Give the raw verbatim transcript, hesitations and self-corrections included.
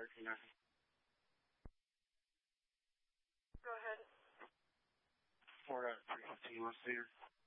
thirteen nine. Go ahead. Four out of three fifteen, let's see her.